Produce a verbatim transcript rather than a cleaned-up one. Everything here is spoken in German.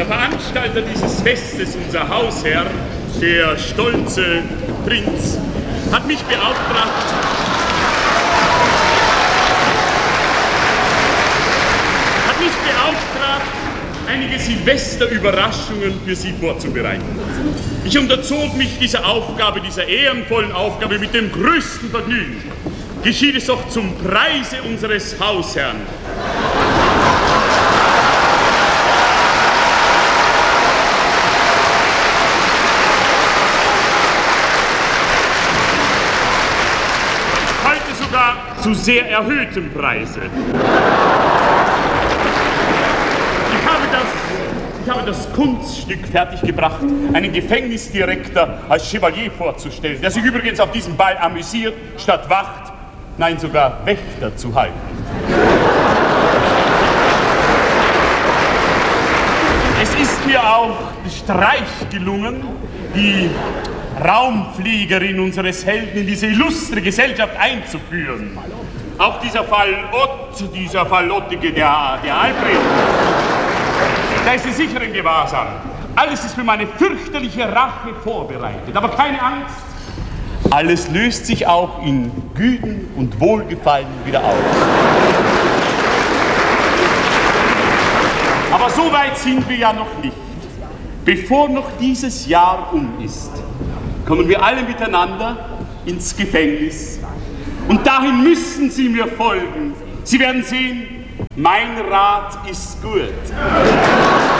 Veranstalter dieses Festes, unser Hausherr, der stolze Prinz, hat mich beauftragt, hat mich beauftragt, einige Silvesterüberraschungen für Sie vorzubereiten. Ich unterzog mich dieser Aufgabe, dieser ehrenvollen Aufgabe mit dem größten Vergnügen. Geschieht es doch zum Preise unseres Hausherrn. Heute sogar zu sehr erhöhtem Preise. Ich habe das, ich habe das Kunststück fertiggebracht, einen Gefängnisdirektor als Chevalier vorzustellen, der sich übrigens auf diesem Ball amüsiert, statt Wacht, nein, sogar Wächter zu halten. Es ist mir auch Streich gelungen, die Raumfliegerin unseres Helden in diese illustre Gesellschaft einzuführen. Auch dieser Fall Ott, dieser Fall Ottige, der, der Albrecht, da ist sie sicher im Gewahrsam. Alles ist für meine fürchterliche Rache vorbereitet. Aber keine Angst, alles löst sich auch in Güten und Wohlgefallen wieder auf. Aber so weit sind wir ja noch nicht. Bevor noch dieses Jahr um ist, kommen wir alle miteinander ins Gefängnis. Und dahin müssen Sie mir folgen. Sie werden sehen, mein Rat ist gut.